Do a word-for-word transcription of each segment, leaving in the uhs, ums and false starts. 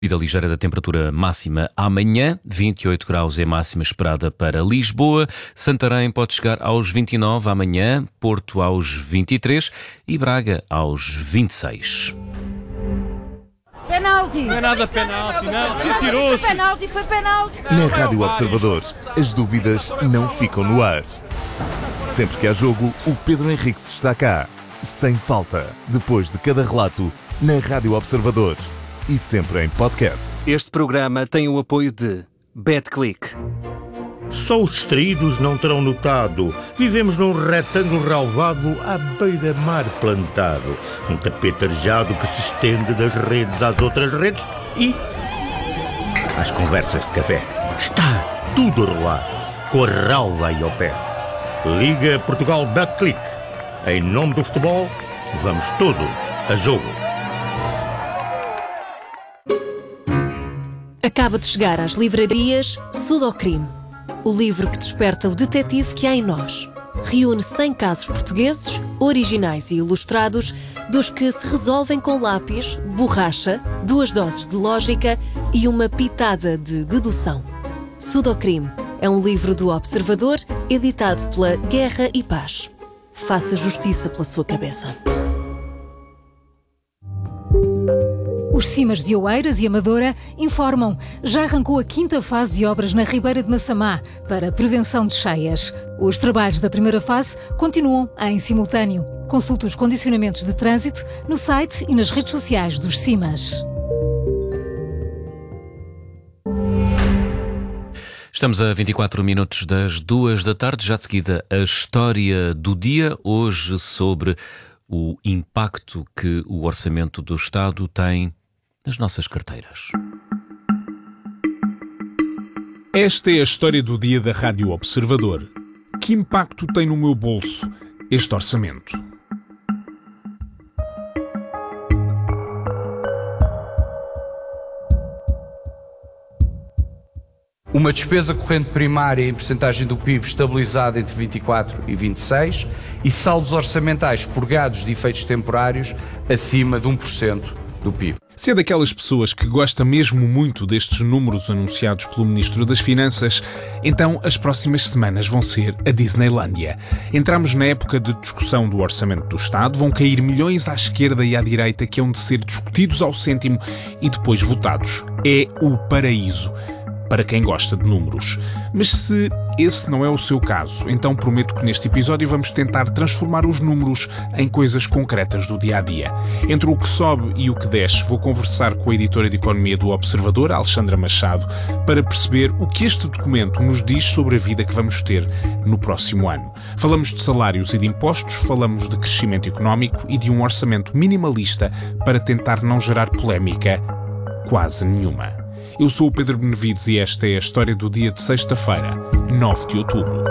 Vida ligeira da temperatura máxima amanhã, vinte e oito graus é a máxima esperada para Lisboa, Santarém pode chegar aos vinte e nove amanhã, Porto aos vinte e três e Braga aos vinte e seis. Penalti! Não é nada penalti, não. Tirou-se. Foi penalti, foi penalti. Na Rádio Observador, as dúvidas não ficam no ar. Sempre que há jogo, o Pedro Henriques está cá. Sem falta, depois de cada relato, na Rádio Observador. E sempre em podcast. Este programa tem o apoio de BetClick. Só os distraídos não terão notado. Vivemos num retângulo relvado à beira-mar plantado. Um tapete arejado que se estende das redes às outras redes e às conversas de café. Está tudo a rolar, com a relva aí ao pé. Liga Portugal BetClick. Em nome do futebol, vamos todos a jogo. Acaba de chegar às livrarias Sudocrime, o livro que desperta o detetive que há em nós. Reúne cem casos portugueses, originais e ilustrados, dos que se resolvem com lápis, borracha, duas doses de lógica e uma pitada de dedução. Sudocrime é um livro do Observador, editado pela Guerra e Paz. Faça justiça pela sua cabeça. Os Cimas de Oeiras e Amadora informam. Já arrancou a quinta fase de obras na Ribeira de Massamá para prevenção de cheias. Os trabalhos da primeira fase continuam em simultâneo. Consulte os condicionamentos de trânsito no site e nas redes sociais dos Cimas. Estamos a vinte e quatro minutos das duas da tarde, já de seguida a história do dia, hoje sobre o impacto que o Orçamento do Estado tem nas nossas carteiras. Esta é a história do dia da Rádio Observador. Que impacto tem no meu bolso este orçamento? Uma despesa corrente primária em percentagem do P I B estabilizada entre vinte e quatro e vinte e seis e saldos orçamentais purgados de efeitos temporários acima de um por cento do P I B. Se é daquelas pessoas que gosta mesmo muito destes números anunciados pelo Ministro das Finanças, então as próximas semanas vão ser a Disneylândia. Entramos na época de discussão do Orçamento do Estado, vão cair milhões à esquerda e à direita que hão de ser discutidos ao cêntimo e depois votados. É o paraíso para quem gosta de números. Mas se esse não é o seu caso, então prometo que neste episódio vamos tentar transformar os números em coisas concretas do dia-a-dia. Entre o que sobe e o que desce, vou conversar com a editora de Economia do Observador, Alexandra Machado, para perceber o que este documento nos diz sobre a vida que vamos ter no próximo ano. Falamos de salários e de impostos, falamos de crescimento económico e de um orçamento minimalista para tentar não gerar polémica quase nenhuma. Eu sou o Pedro Benevides e esta é a história do dia de sexta-feira, nove de outubro.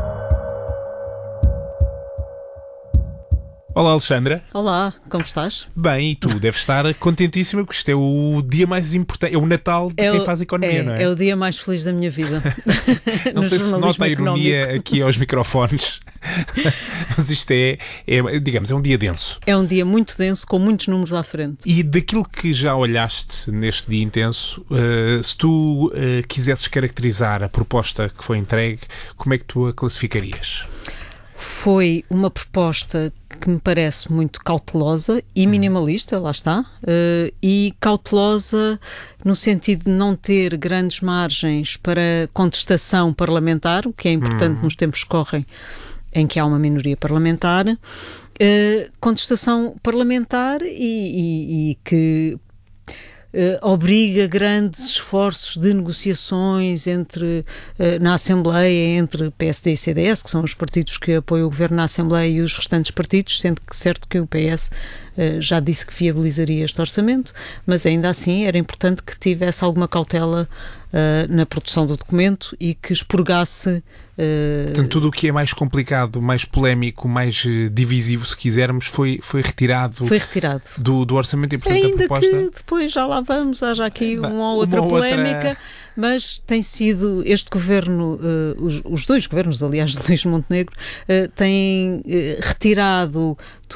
Olá, Alexandra. Olá, como estás? Bem, e tu? Deves estar contentíssima porque isto é o dia mais importante, é o Natal de é quem o, faz economia, é, não é? É o dia mais feliz da minha vida. Não sei se nota a ironia económico. Aqui aos microfones, mas isto é, é, digamos, é um dia denso. É um dia muito denso, com muitos números à frente. E daquilo que já olhaste neste dia intenso, uh, se tu uh, quisesses caracterizar a proposta que foi entregue, como é que tu a classificarias? Foi uma proposta que me parece muito cautelosa e minimalista, lá está, uh, e cautelosa no sentido de não ter grandes margens para contestação parlamentar, o que é importante hum. nos tempos que correm em que há uma minoria parlamentar, uh, contestação parlamentar e, e, e que Uh, obriga grandes esforços de negociações entre, uh, na Assembleia entre P S D e C D S, que são os partidos que apoiam o governo na Assembleia, e os restantes partidos, sendo que certo que o P S uh, já disse que viabilizaria este orçamento, mas ainda assim era importante que tivesse alguma cautela uh, na produção do documento e que expurgasse Uh... Portanto, tudo o que é mais complicado, mais polémico, mais uh, divisivo, se quisermos, foi, foi retirado, foi retirado. Do, do orçamento e, portanto, ainda a proposta... que depois já lá vamos, haja aqui uma ou outra uma polémica, outra... mas tem sido este governo, uh, os, os dois governos, aliás, de Luís Montenegro, uh, têm uh, retirado tudo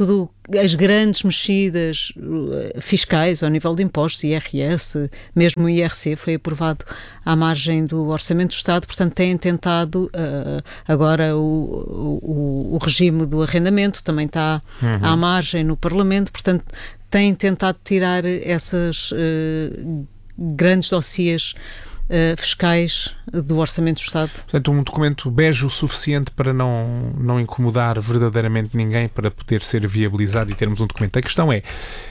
as grandes mexidas fiscais ao nível de impostos, I R S, mesmo o I R C foi aprovado à margem do Orçamento do Estado, portanto têm tentado, uh, agora o, o, o regime do arrendamento também está uhum. à margem no Parlamento, portanto têm tentado tirar essas uh, grandes dossiês Uh, fiscais do Orçamento do Estado. Portanto, um documento bege o suficiente para não, não incomodar verdadeiramente ninguém, para poder ser viabilizado e termos um documento. A questão é,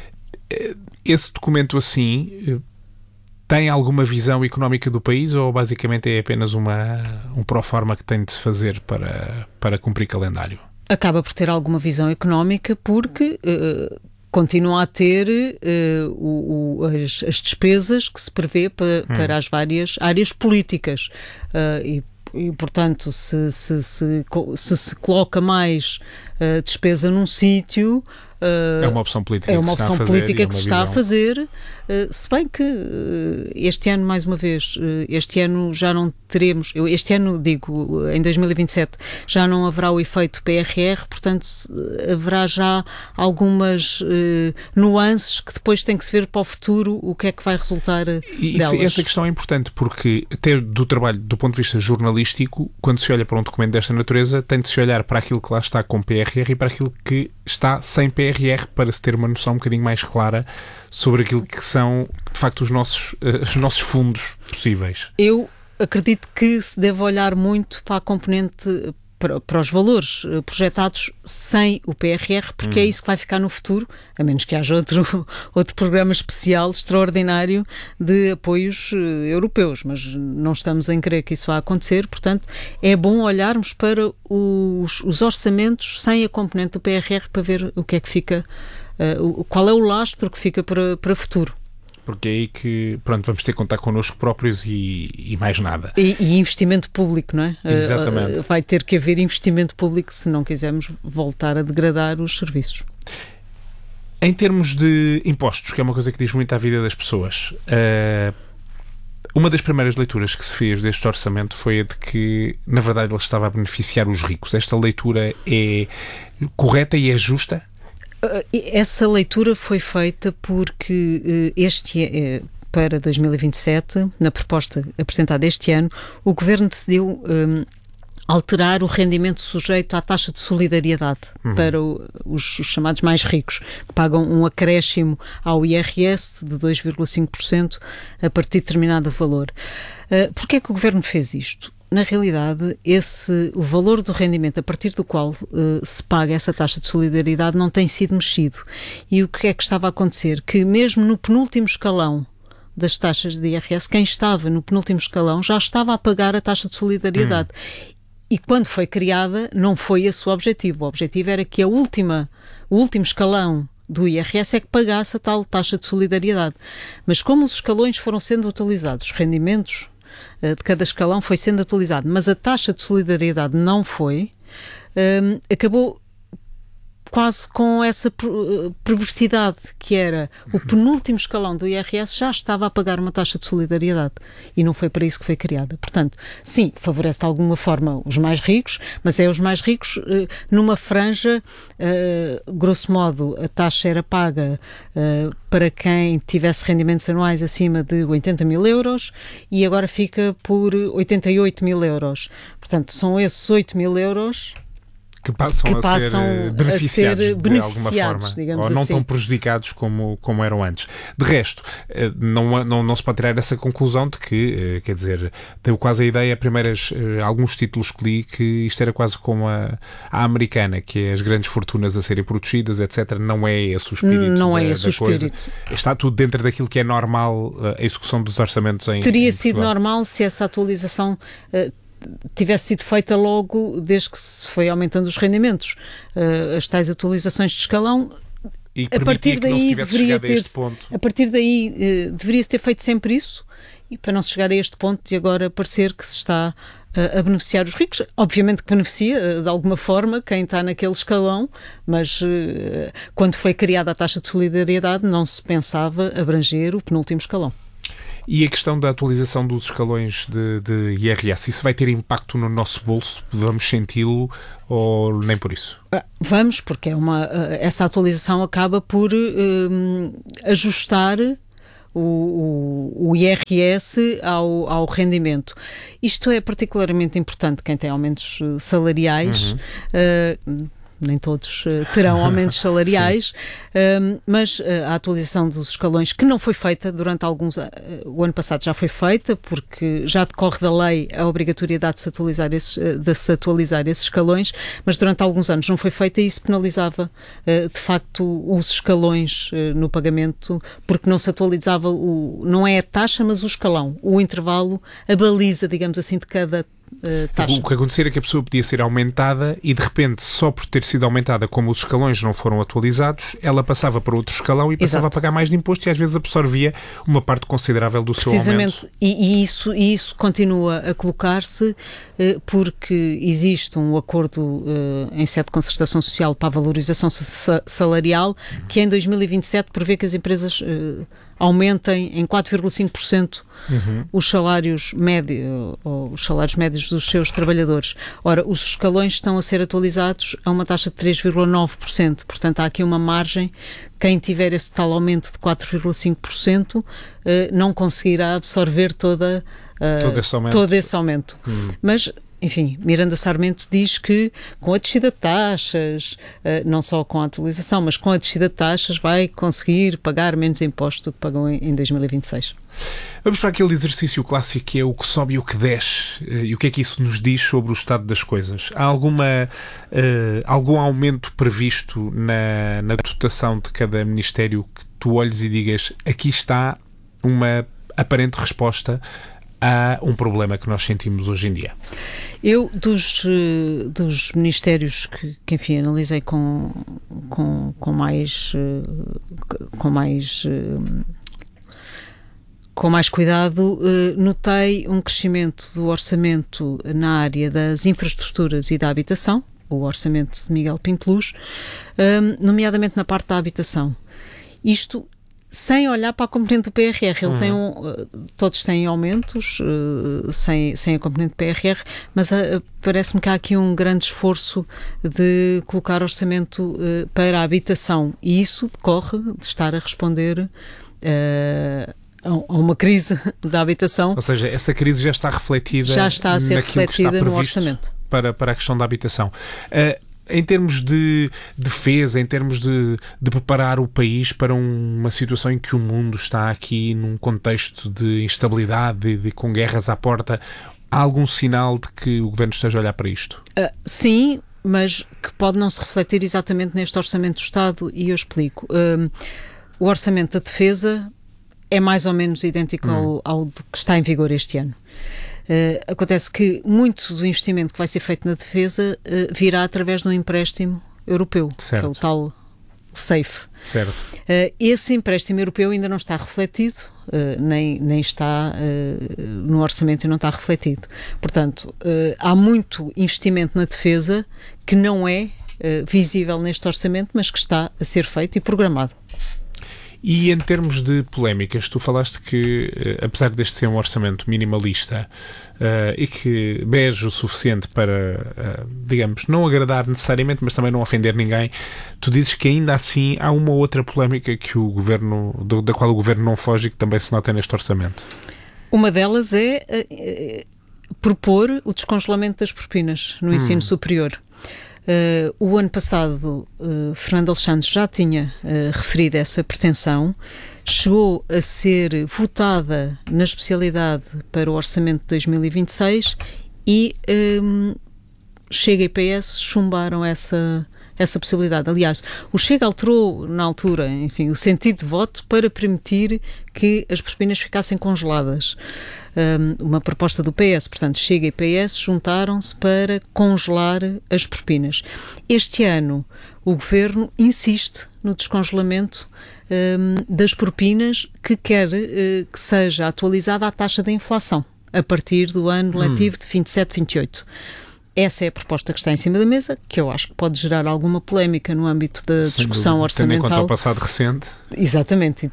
esse documento assim tem alguma visão económica do país ou basicamente é apenas uma, um proforma que tem de se fazer para, para cumprir calendário? Acaba por ter alguma visão económica porque... Uh, continua a ter uh, o, o, as, as despesas que se prevê pa, hum. para as várias áreas políticas. Uh, e, e, portanto, se se, se, se se coloca mais uh, despesa num sítio... Uh, é uma opção política é uma que se opção está a fazer. política que se está visão. a fazer, uh, se bem que uh, este ano, mais uma vez, uh, este ano já não teremos, eu, este ano, digo, em dois mil e vinte e sete, já não haverá o efeito P R R, portanto haverá já algumas uh, nuances que depois tem que se ver para o futuro o que é que vai resultar e delas. Essa questão é importante porque, ter do trabalho do ponto de vista jornalístico, quando se olha para um documento desta natureza, tem de se olhar para aquilo que lá está com P R R e para aquilo que está sem P R R, para se ter uma noção um bocadinho mais clara sobre aquilo que são, de facto, os nossos, uh, os nossos fundos possíveis. Eu acredito que se deve olhar muito para a componente, para, para os valores projetados sem o P R R, porque hum. é isso que vai ficar no futuro, a menos que haja outro, outro programa especial, extraordinário, de apoios uh, europeus, mas não estamos em crer que isso vá acontecer, portanto é bom olharmos para os, os orçamentos sem a componente do P R R para ver o que é que fica, uh, qual é o lastro que fica para, para o futuro. Porque é aí que, pronto, vamos ter que contar connosco próprios e, e mais nada. E, e investimento público, não é? Exatamente. Uh, vai ter que haver investimento público se não quisermos voltar a degradar os serviços. Em termos de impostos, que é uma coisa que diz muito à vida das pessoas, uh, uma das primeiras leituras que se fez deste orçamento foi a de que, na verdade, ele estava a beneficiar os ricos. Esta leitura é correta e é justa? Essa leitura foi feita porque este, para dois mil e vinte e sete, na proposta apresentada este ano, o Governo decidiu um, alterar o rendimento sujeito à taxa de solidariedade uhum. para o, os, os chamados mais ricos, que pagam um acréscimo ao I R S de dois vírgula cinco por cento a partir de determinado valor. Uh, Porquê é que o Governo fez isto? Na realidade, esse, o valor do rendimento a partir do qual uh, se paga essa taxa de solidariedade não tem sido mexido. E o que é que estava a acontecer? Que mesmo no penúltimo escalão das taxas de I R S, quem estava no penúltimo escalão já estava a pagar a taxa de solidariedade. Hum. E quando foi criada, não foi esse o objetivo. O objetivo era que a última, o último escalão do I R S é que pagasse a tal taxa de solidariedade. Mas como os escalões foram sendo atualizados, os rendimentos de cada escalão foi sendo atualizado, mas a taxa de solidariedade não foi, um, acabou quase com essa perversidade que era o penúltimo escalão do I R S já estava a pagar uma taxa de solidariedade e não foi para isso que foi criada. Portanto, sim, favorece de alguma forma os mais ricos, mas é os mais ricos uh, numa franja, uh, grosso modo, a taxa era paga uh, para quem tivesse rendimentos anuais acima de oitenta mil euros e agora fica por oitenta e oito mil euros. Portanto, são esses oito mil euros que passam, que a, passam ser beneficiados, a ser beneficiados de alguma forma, digamos ou não assim. tão prejudicados como, como eram antes. De resto, não, não, não se pode tirar essa conclusão de que, quer dizer, deu quase a ideia, primeiras, alguns títulos que li, que isto era quase como a, a americana, que é as grandes fortunas a serem protegidas, etcétera. Não é esse o espírito Não da, é esse da o coisa. espírito. Está tudo dentro daquilo que é normal, a execução dos orçamentos em Teria em sido normal se essa atualização uh, tivesse sido feita logo desde que se foi aumentando os rendimentos. Uh, as tais atualizações de escalão, e a partir que não se daí tivesse deveria chegado ter, a este ponto. a partir daí uh, deveria-se ter feito sempre isso, e para não se chegar a este ponto de agora parecer que se está uh, a beneficiar os ricos. Obviamente que beneficia uh, de alguma forma quem está naquele escalão, mas uh, quando foi criada a taxa de solidariedade não se pensava abranger o penúltimo escalão. E a questão da atualização dos escalões de, de I R S, isso vai ter impacto no nosso bolso? Vamos senti-lo ou nem por isso? Vamos, porque é uma, essa atualização acaba por um, ajustar o, o, o I R S ao, ao rendimento. Isto é particularmente importante quem tem aumentos salariais. Uhum. Uh, nem todos uh, terão aumentos salariais, uh, mas uh, a atualização dos escalões, que não foi feita durante alguns... Uh, o ano passado já foi feita, porque já decorre da lei a obrigatoriedade de se atualizar esses, uh, de se atualizar esses escalões, mas durante alguns anos não foi feita e isso penalizava, uh, de facto, os escalões uh, no pagamento, porque não se atualizava, o, não é a taxa, mas o escalão, o intervalo, a baliza, digamos assim, de cada Uh, taxa. O que acontecer é que a pessoa podia ser aumentada e de repente, só por ter sido aumentada, como os escalões não foram atualizados, ela passava para outro escalão e passava Exato. a pagar mais de imposto e às vezes absorvia uma parte considerável do seu aumento. Precisamente, e, e, isso, e isso continua a colocar-se uh, porque existe um acordo uh, em sede de concertação social para a valorização salarial que em dois mil e vinte e sete prevê que as empresas uh, aumentem em quatro vírgula cinco por cento uhum. os salários médios, ou os salários médios dos seus trabalhadores. Ora, os escalões estão a ser atualizados a uma taxa de três vírgula nove por cento, portanto há aqui uma margem. Quem tiver esse tal aumento de quatro vírgula cinco por cento uh, não conseguirá absorver toda, uh, todo esse aumento. Todo esse aumento. Uhum. Mas enfim, Miranda Sarmento diz que com a descida de taxas, não só com a atualização, mas com a descida de taxas vai conseguir pagar menos imposto do que pagou em dois mil e vinte e seis. Vamos para aquele exercício clássico que é o que sobe e o que desce, e o que é que isso nos diz sobre o estado das coisas. Há alguma, uh, algum aumento previsto na, na dotação de cada ministério que tu olhes e digas, aqui está uma aparente resposta há um problema que nós sentimos hoje em dia? Eu, dos, dos ministérios que, que enfim, analisei com, com, com mais com mais com mais cuidado, notei um crescimento do orçamento na área das infraestruturas e da habitação, o orçamento de Miguel Pinto Luz, nomeadamente na parte da habitação. Isto sem olhar para a componente do P R R. Ele uhum. tem um, todos têm aumentos uh, sem, sem a componente do P R R, mas uh, parece-me que há aqui um grande esforço de colocar orçamento uh, para a habitação, e isso decorre de estar a responder uh, a uma crise da habitação. Ou seja, essa crise já está refletida já está a ser refletida que está no orçamento. Para, para a questão da habitação. Uh, Em termos de defesa, em termos de, de preparar o país para um, uma situação em que o mundo está aqui num contexto de instabilidade e de, com guerras à porta, há algum sinal de que o Governo esteja a olhar para isto? Uh, sim, mas que pode não se refletir exatamente neste Orçamento do Estado, e eu explico. Uh, o Orçamento da Defesa é mais ou menos idêntico hum. ao, ao que está em vigor este ano. Uh, acontece que muito do investimento que vai ser feito na defesa uh, virá através de um empréstimo europeu, certo. que é o tal SAFE. Certo. Uh, esse empréstimo europeu ainda não está refletido, uh, nem, nem está uh, no orçamento e não está refletido. Portanto, uh, há muito investimento na defesa que não é uh, visível neste orçamento, mas que está a ser feito e programado. E em termos de polémicas, tu falaste que, apesar deste ser um orçamento minimalista uh, e que bege o suficiente para, uh, digamos, não agradar necessariamente, mas também não ofender ninguém, tu dizes que ainda assim há uma outra polémica que o governo, do, da qual o governo não foge e que também se nota neste orçamento. Uma delas é uh, propor o descongelamento das propinas no hum. ensino superior. Uh, o ano passado, uh, Fernando Alexandre já tinha uh, referido essa pretensão, chegou a ser votada na especialidade para o orçamento de dois mil e vinte e seis e um, Chega e P S chumbaram essa, essa possibilidade. Aliás, o Chega alterou na altura, enfim, o sentido de voto para permitir que as propinas ficassem congeladas. Um, uma proposta do P S, portanto, Chega e P S juntaram-se para congelar as propinas. Este ano, o Governo insiste no descongelamento um, das propinas, que quer uh, que seja atualizada a taxa da inflação a partir do ano letivo hum. de vinte e sete vinte e oito. Essa é a proposta que está em cima da mesa, que eu acho que pode gerar alguma polémica no âmbito da Sem discussão dúvida. orçamental. Tendo em conta o passado recente. Exatamente. E tendo,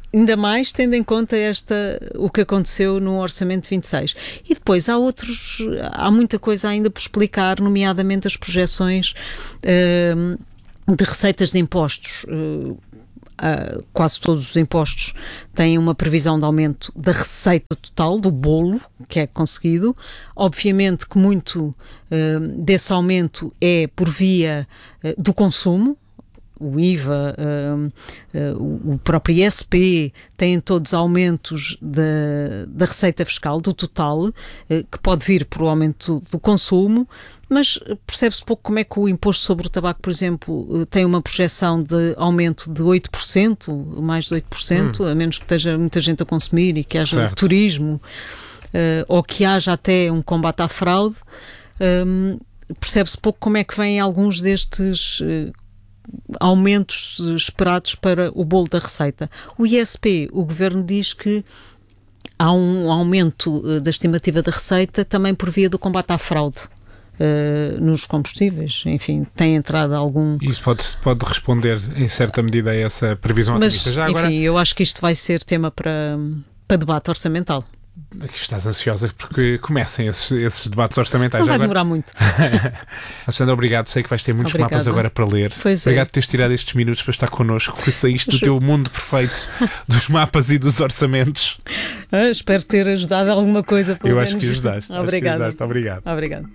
ainda mais tendo em conta esta, o que aconteceu no Orçamento vinte e seis. E depois há outros, há muita coisa ainda por explicar, nomeadamente as projeções uh, de receitas de impostos. Uh, Uh, quase todos os impostos têm uma previsão de aumento da receita total, do bolo que é conseguido. Obviamente que muito uh, desse aumento é por via uh, do consumo. O I V A, uh, uh, o próprio I S P, têm todos aumentos da, da receita fiscal, do total, uh, que pode vir por o aumento do consumo, mas percebe-se pouco como é que o imposto sobre o tabaco, por exemplo, uh, tem uma projeção de aumento de oito por cento, mais de oito por cento, hum. a menos que esteja muita gente a consumir e que haja certo. turismo, uh, ou que haja até um combate à fraude. Um, percebe-se pouco como é que vêm alguns destes uh, aumentos esperados para o bolo da receita. O I S P, o Governo diz que há um aumento da estimativa da receita também por via do combate à fraude uh, nos combustíveis. Enfim, tem entrado algum... Isso pode, pode responder em certa medida a essa previsão Mas, otimista. Já enfim, agora... eu acho que isto vai ser tema para, para debate orçamental. Estás ansiosa porque comecem esses, esses debates orçamentais. Não vai agora... demorar muito. Alexandra, obrigado. Sei que vais ter muitos Obrigada. mapas agora para ler. Pois obrigado é. por teres tirado estes minutos para estar connosco, que saíste do teu mundo perfeito dos mapas e dos orçamentos. Ah, espero ter ajudado alguma coisa. Pelo Eu menos. acho que ajudaste. Obrigada. Acho que ajudaste. Obrigado. Obrigado.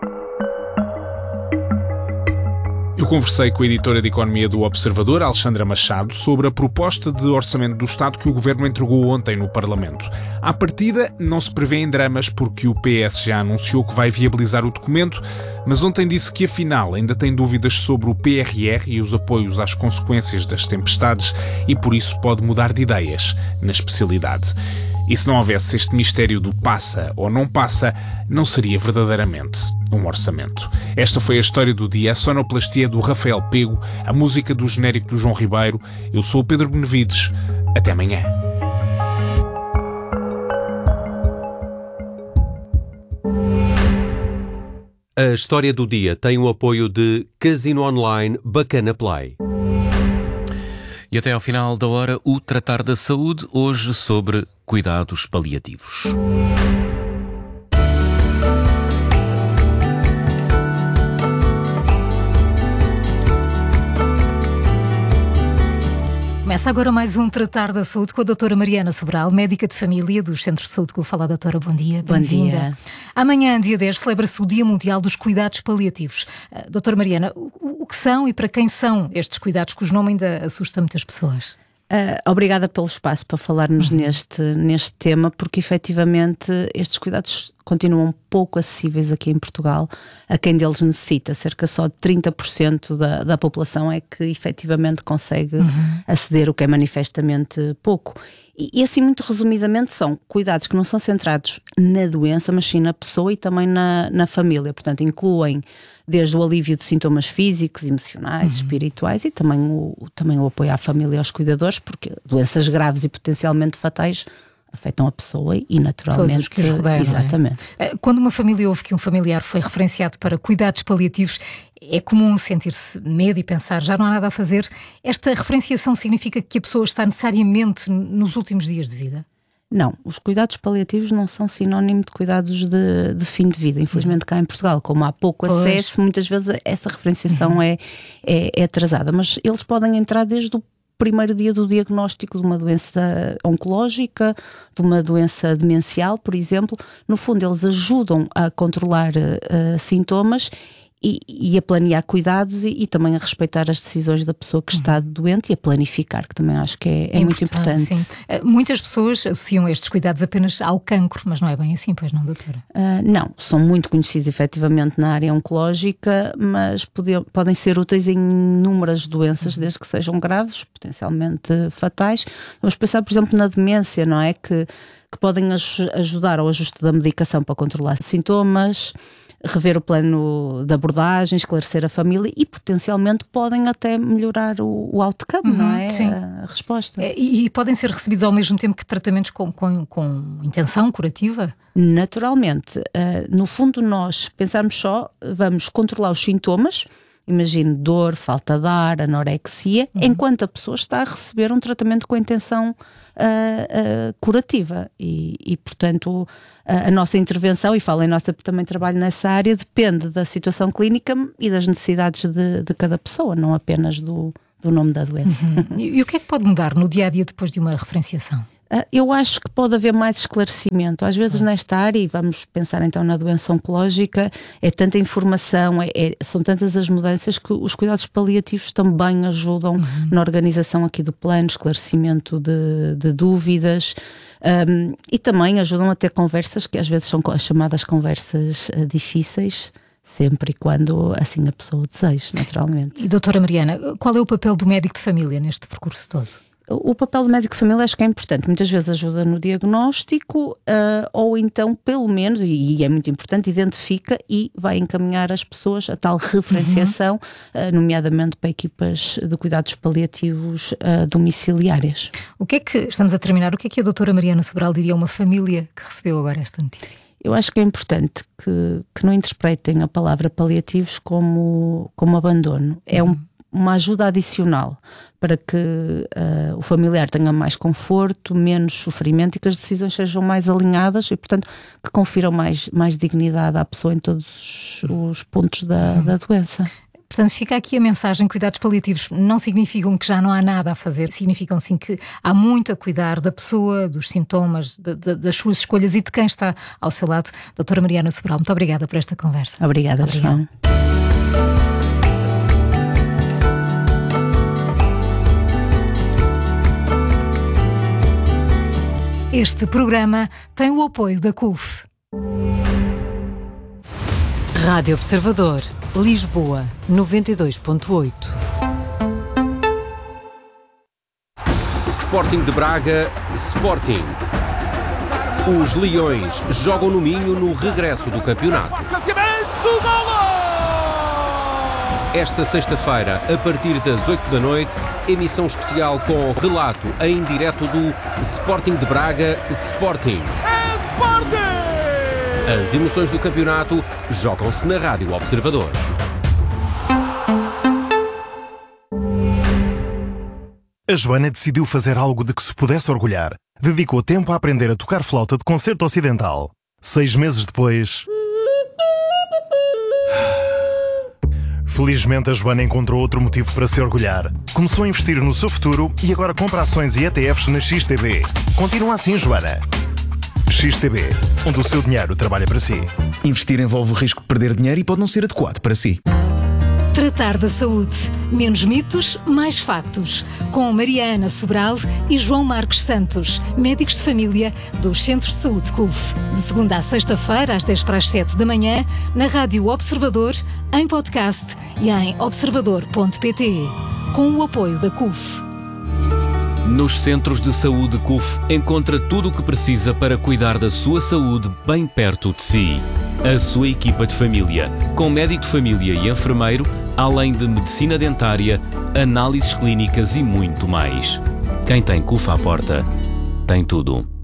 Eu conversei com a editora de Economia do Observador, Alexandra Machado, sobre a proposta de orçamento do Estado que o Governo entregou ontem no Parlamento. À partida, não se prevêem dramas porque o P S já anunciou que vai viabilizar o documento, mas ontem disse que afinal ainda tem dúvidas sobre o P R R e os apoios às consequências das tempestades e por isso pode mudar de ideias na especialidade. E se não houvesse este mistério do passa ou não passa, não seria verdadeiramente um orçamento. Esta foi a história do dia, a sonoplastia do Rafael Pego, a música do genérico do João Ribeiro. Eu sou o Pedro Benevides. Até amanhã. A história do dia tem o apoio de Casino Online Bacana Play. E até ao final da hora, o Tratar da Saúde, hoje sobre cuidados paliativos. Começa agora mais um Tratar da Saúde com a doutora Mariana Sobral, médica de família dos Centros de Saúde. Com o Fala, doutora, bom dia. Bom Bem-vinda. dia. Amanhã, dia dez, celebra-se o Dia Mundial dos Cuidados Paliativos. Uh, doutora Mariana, o, o que são e para quem são estes cuidados, cujo nome ainda assusta muitas pessoas? Uh, obrigada pelo espaço para falarmos uhum. neste, neste tema, porque efetivamente estes cuidados continuam pouco acessíveis aqui em Portugal a quem deles necessita. Cerca só de trinta por cento da, da população é que efetivamente consegue uhum. aceder, o que é manifestamente pouco. E, e assim, muito resumidamente, são cuidados que não são centrados na doença, mas sim na pessoa e também na, na família. Portanto, incluem desde o alívio de sintomas físicos, emocionais, uhum. espirituais e também o, também o apoio à família e aos cuidadores, porque doenças graves e potencialmente fatais afetam a pessoa e naturalmente... Todos os que os rodeiam, exatamente. É? Quando uma família ouve que um familiar foi referenciado para cuidados paliativos, é comum sentir-se medo e pensar, já não há nada a fazer. Esta referenciação significa que a pessoa está necessariamente nos últimos dias de vida? Não, os cuidados paliativos não são sinónimo de cuidados de, de fim de vida. Infelizmente cá em Portugal, como há pouco pois. acesso, muitas vezes essa referenciação uhum. é, é, é atrasada. Mas eles podem entrar desde o primeiro dia do diagnóstico de uma doença oncológica, de uma doença demencial, por exemplo. No fundo, eles ajudam a controlar uh, sintomas E, e a planear cuidados e, e também a respeitar as decisões da pessoa que está doente e a planificar, que também acho que é, é, é muito importante. Sim. Uh, muitas pessoas associam estes cuidados apenas ao cancro, mas não é bem assim, pois não, doutora? Uh, não, são muito conhecidos efetivamente na área oncológica, mas pode, podem ser úteis em inúmeras doenças, uhum. desde que sejam graves, potencialmente fatais. Vamos pensar, por exemplo, na demência, não é? Que, que podem aj- ajudar ao ajuste da medicação para controlar sintomas, rever o plano de abordagem, esclarecer a família e potencialmente podem até melhorar o, o outcome, uhum, não é? Sim. A, a resposta. E, e podem ser recebidos ao mesmo tempo que tratamentos com, com, com intenção curativa? Naturalmente. Uh, no fundo, nós pensarmos só, vamos controlar os sintomas, imagine dor, falta de ar, anorexia, uhum. enquanto a pessoa está a receber um tratamento com intenção uh, uh, curativa e, e portanto a, a nossa intervenção, e falo em nossa porque também trabalho nessa área, depende da situação clínica e das necessidades de, de cada pessoa, não apenas do, do nome da doença. Uhum. E, e o que é que pode mudar no dia-a-dia depois de uma referenciação? Eu acho que pode haver mais esclarecimento. Às vezes nesta área, e vamos pensar então na doença oncológica, é tanta informação, é, é, são tantas as mudanças que os cuidados paliativos também ajudam uhum. na organização aqui do plano, esclarecimento de, de dúvidas um, e também ajudam a ter conversas que às vezes são as chamadas conversas uh, difíceis, sempre e quando assim a pessoa deseja, naturalmente. E doutora Mariana, qual é o papel do médico de família neste percurso todo? O papel do médico de família acho que é importante, muitas vezes ajuda no diagnóstico uh, ou então pelo menos, e é muito importante, identifica e vai encaminhar as pessoas a tal referenciação, uhum. uh, nomeadamente para equipas de cuidados paliativos uh, domiciliárias. O que é que, estamos a terminar, o que é que a doutora Mariana Sobral diria a uma família que recebeu agora esta notícia? Eu acho que é importante que, que não interpretem a palavra paliativos como, como abandono, uhum. é um uma ajuda adicional para que uh, o familiar tenha mais conforto, menos sofrimento e que as decisões sejam mais alinhadas e, portanto, que confiram mais, mais dignidade à pessoa em todos os pontos da, da doença. Portanto, fica aqui a mensagem: cuidados paliativos não significam que já não há nada a fazer, significam sim que há muito a cuidar da pessoa, dos sintomas, de, de, das suas escolhas e de quem está ao seu lado. Doutora Mariana Sobral, muito obrigada por esta conversa. Obrigada, João. Este programa tem o apoio da C U F. Rádio Observador, Lisboa, noventa e dois ponto oito. Sporting de Braga, Sporting. Os Leões jogam no Minho no regresso do campeonato. Esta sexta-feira, a partir das oito da noite, emissão especial com relato em direto do Sporting de Braga, Sporting. É Sporting! As emoções do campeonato jogam-se na Rádio Observador. A Joana decidiu fazer algo de que se pudesse orgulhar. Dedicou tempo a aprender a tocar flauta de concerto ocidental. Seis meses depois... Felizmente, a Joana encontrou outro motivo para se orgulhar. Começou a investir no seu futuro e agora compra ações e E T Fs na X T B. Continua assim, Joana. X T B, onde o seu dinheiro trabalha para si. Investir envolve o risco de perder dinheiro e pode não ser adequado para si. Tratar da saúde. Menos mitos, mais factos. Com Mariana Sobral e João Marcos Santos, médicos de família dos Centros de Saúde C U F. De segunda a sexta-feira, às dez para as sete da manhã, na Rádio Observador, em podcast e em observador ponto pt. Com o apoio da C U F. Nos Centros de Saúde C U F, encontra tudo o que precisa para cuidar da sua saúde bem perto de si. A sua equipa de família, com médico de família e enfermeiro, além de medicina dentária, análises clínicas e muito mais. Quem tem C U F à porta, tem tudo.